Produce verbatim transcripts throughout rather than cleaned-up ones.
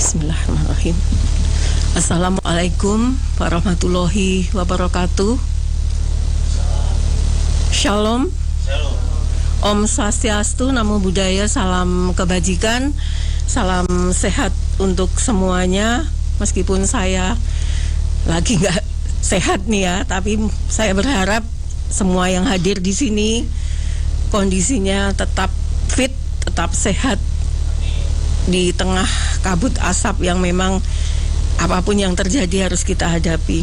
Bismillahirrahmanirrahim. Assalamualaikum warahmatullahi wabarakatuh. Shalom. Shalom. Om Swastiastu, Namo Buddhaya, salam kebajikan, salam sehat untuk semuanya. Meskipun saya lagi nggak sehat nih ya, tapi saya berharap semua yang hadir di sini kondisinya tetap fit, tetap sehat di tengah kabut asap yang memang apapun yang terjadi harus kita hadapi.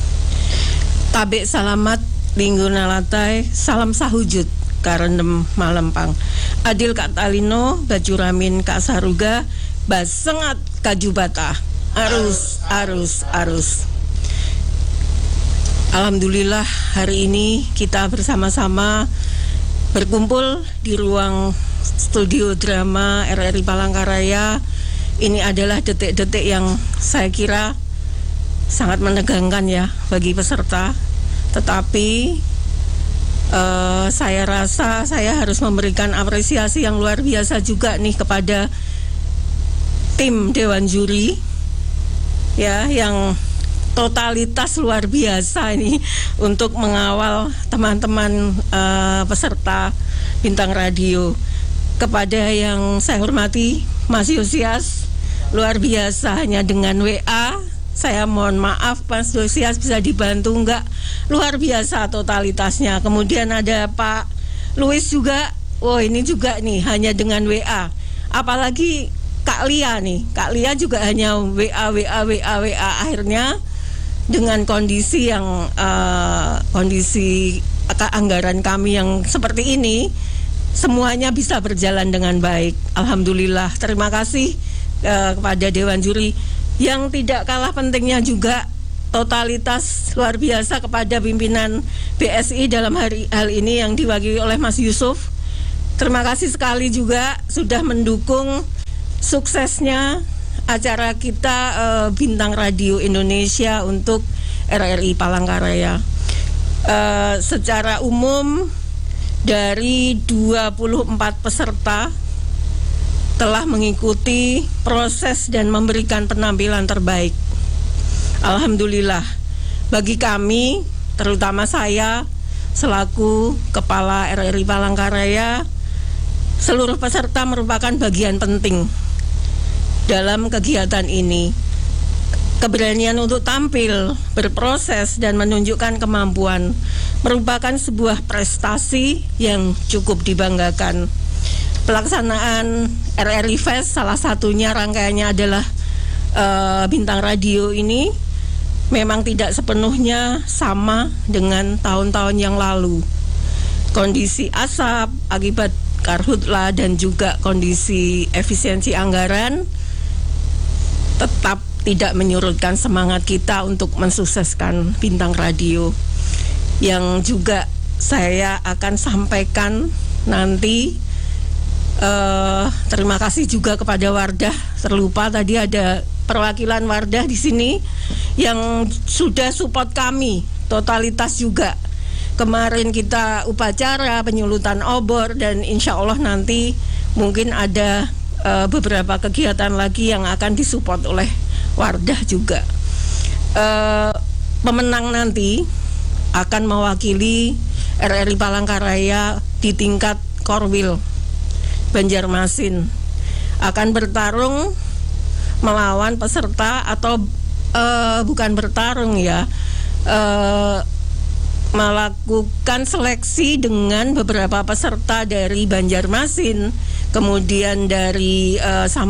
Tabe salamat lingguna latai, salam sahujud karenem malempang. Adil Katalino, bajuramin kasaruga, basengat kajubata, arus, arus, arus. Alhamdulillah hari ini kita bersama-sama berkumpul di ruang studio drama R R I Palangkaraya. Ini adalah detik-detik yang saya kira sangat menegangkan ya bagi peserta. Tetapi uh, saya rasa saya harus memberikan apresiasi yang luar biasa juga nih kepada tim Dewan Juri ya, yang totalitas luar biasa ini untuk mengawal teman-teman uh, peserta Bintang Radio. Kepada yang saya hormati Mas Yosias, luar biasa, hanya dengan W A. Saya mohon maaf Mas Yosias, bisa dibantu enggak? Luar biasa totalitasnya. Kemudian ada Pak Luis juga. Oh ini juga nih hanya dengan W A. Apalagi Kak Lia nih. Kak Lia juga hanya W A, W A, W A, W A. Akhirnya dengan kondisi yang uh, kondisi anggaran kami yang seperti ini, semuanya bisa berjalan dengan baik. Alhamdulillah. Terima kasih uh, kepada Dewan Juri. Yang tidak kalah pentingnya juga totalitas luar biasa kepada pimpinan B S I dalam hari, hal ini yang diwakili oleh Mas Yusuf. Terima kasih sekali juga sudah mendukung suksesnya acara kita uh, Bintang Radio Indonesia untuk R R I Palangkaraya. Uh, secara umum dari dua puluh empat peserta telah mengikuti proses dan memberikan penampilan terbaik. Alhamdulillah. Bagi kami, terutama saya selaku Kepala R R I Palangkaraya, seluruh peserta merupakan bagian penting dalam kegiatan ini. Keberanian untuk tampil, berproses, dan menunjukkan kemampuan merupakan sebuah prestasi yang cukup dibanggakan. Pelaksanaan R R I Fest salah satunya rangkaiannya adalah uh, Bintang Radio ini memang tidak sepenuhnya sama dengan tahun-tahun yang lalu. Kondisi asap akibat karhutla dan juga kondisi efisiensi anggaran tetap tidak menyurutkan semangat kita untuk mensukseskan Bintang Radio. Yang juga saya akan sampaikan nanti, uh, terima kasih juga kepada Wardah. Terlupa tadi ada perwakilan Wardah di sini yang sudah support kami totalitas juga. Kemarin kita upacara penyulutan obor, dan insya Allah nanti mungkin ada uh, beberapa kegiatan lagi yang akan disupport oleh Wardah juga. Uh, pemenang nanti akan mewakili R R I Palangkaraya di tingkat Korwil Banjarmasin, akan bertarung melawan peserta atau uh, bukan bertarung ya, uh, melakukan seleksi dengan beberapa peserta dari Banjarmasin, kemudian dari uh,